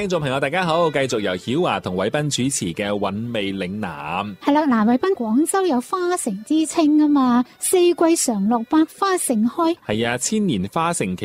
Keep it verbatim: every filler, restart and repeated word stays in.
聽眾朋友大家好，繼續由曉華同偉斌主持嘅韻味嶺南。 係啦，嗱，偉斌，廣州有花城之稱啊嘛，四季常綠，百花盛開。 係啊，千年花城其